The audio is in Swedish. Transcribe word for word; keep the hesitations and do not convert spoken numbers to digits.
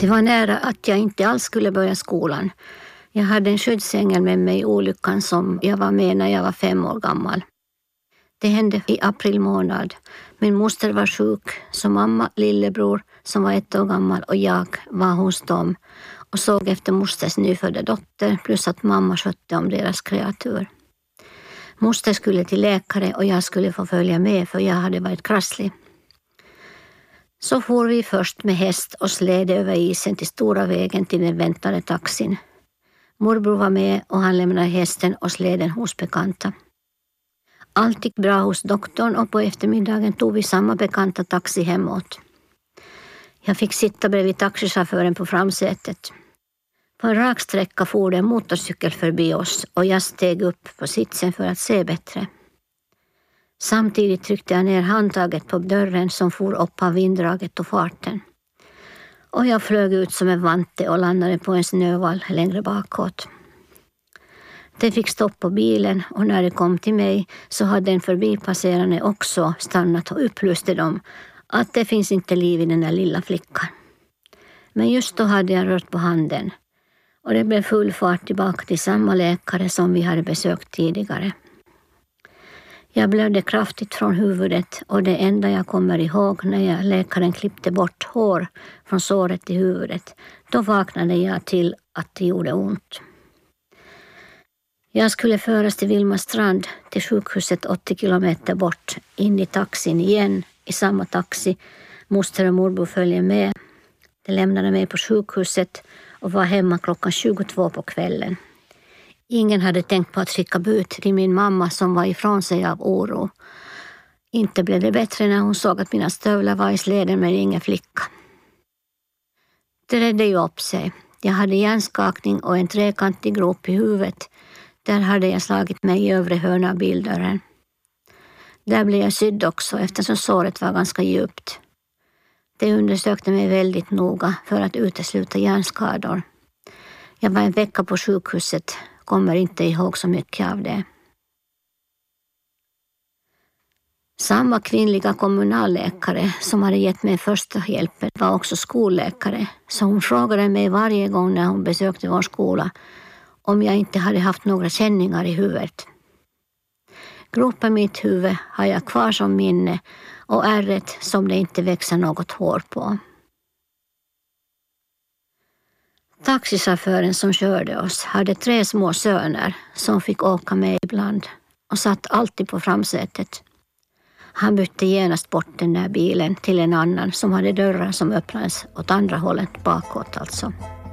Det var nära att jag inte alls skulle börja skolan. Jag hade en skyddsängel med mig i olyckan som jag var med när jag var fem år gammal. Det hände i april månad. Min moster var sjuk, så mamma, lillebror som var ett år gammal och jag var hos dem och såg efter mosters nyfödda dotter plus att mamma skötte om deras kreatur. Moster skulle till läkare och jag skulle få följa med för jag hade varit krasslig. Så for vi först med häst och släde över isen till stora vägen till den väntade taxin. Morbror var med och han lämnade hästen och släden hos bekanta. Allt gick bra hos doktorn och på eftermiddagen tog vi samma bekanta taxi hemåt. Jag fick sitta bredvid taxichauffören på framsätet. På en rak sträcka for det en motorcykel förbi oss och jag steg upp på sitsen för att se bättre. Samtidigt tryckte jag ner handtaget på dörren som for upp av vinddraget och farten. Och jag flög ut som en vante och landade på en snövall längre bakåt. Det fick stopp på bilen och när det kom till mig så hade en förbipasserande också stannat och upplyste dem att det finns inte liv i den där lilla flickan. Men just då hade jag rört på handen och det blev full fart tillbaka till samma läkare som vi hade besökt tidigare. Jag blödde kraftigt från huvudet och det enda jag kommer ihåg när jag läkaren klippte bort hår från såret i huvudet, då vaknade jag till att det gjorde ont. Jag skulle föras till Vilmastrand till sjukhuset åttio kilometer bort, in i taxin igen, i samma taxi. Moster och morbror följde med. De lämnade mig på sjukhuset och var hemma klockan tjugotvå på kvällen. Ingen hade tänkt på att skicka bud till min mamma som var ifrån sig av oro. Inte blev det bättre när hon såg att mina stövlar var i släden med ingen flicka. Det redde ju upp sig. Jag hade hjärnskakning och en trekantig grop i huvudet. Där hade jag slagit mig i övre hörna av bildörren. Där blev jag sydd också eftersom såret var ganska djupt. De undersökte mig väldigt noga för att utesluta hjärnskador. Jag var en vecka på sjukhuset, kommer inte ihåg så mycket av det. Samma kvinnliga kommunalläkare som hade gett mig första hjälpen var också skolläkare, så hon frågade mig varje gång när hon besökte vår skola om jag inte hade haft några känningar i huvudet. Gropen i mitt huvud har jag kvar som minne och ärret som det inte växer något hår på. Taxichauffören som körde oss hade tre små söner som fick åka med ibland och satt alltid på framsätet. Han bytte genast bort den där bilen till en annan som hade dörrar som öppnades åt andra hållet bakåt alltså.